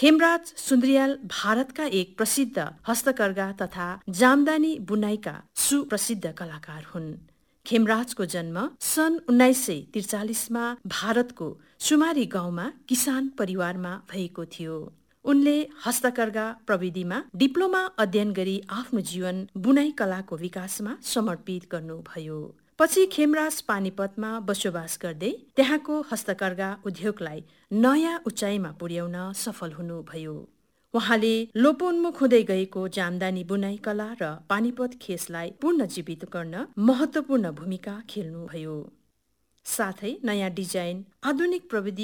खेमराज सुन्द्रियाल भारतका एक प्रसिद्ध हस्तकर्घा तथा जामदानी बुनाइका सुप्रसिद्ध कलाकार हुन्। खेमराजको जन्म सन् 1943मा भारतको सुमारी गाउँमा किसान परिवारमा भएको थियो। उनले हस्तकर्घा प्रविधिमा डिप्लोमा अध्ययन गरी आफ्नो जीवन बुनाइ कलाको विकासमा समर्पित गर्नुभयो। पछि खेमराज पानीपतमा बसोबास गर्दै त्यहाँको हस्तकर्घा उद्योगलाई नयाँ उचाइमा पुर्याउन सफल हुनुभयो। उहाँले लोपोन्मुख हुँदै गएको जामदानी बुनाइ कला र पानीपत खेसलाई पुनर्जीवित गर्न महत्वपूर्ण भूमिका खेल्नुभयो। साथै नयाँ डिजाइन, आधुनिक प्रविधि